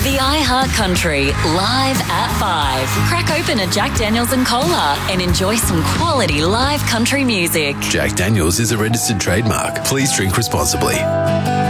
The iHeart Country, live at 5. Crack open a Jack Daniels and Cola and enjoy some quality live country music. Jack Daniels is a registered trademark. Please drink responsibly.